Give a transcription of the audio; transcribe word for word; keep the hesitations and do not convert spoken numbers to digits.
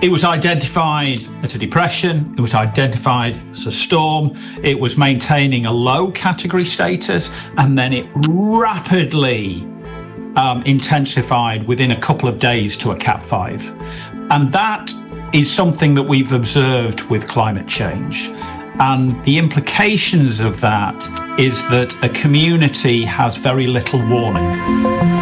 It was identified as a depression, it was identified as a storm, it was maintaining a low category status, and then it rapidly um, intensified within a couple of days to a Cat five. And that is something that we've observed with climate change. And the implications of that is that a community has very little warning.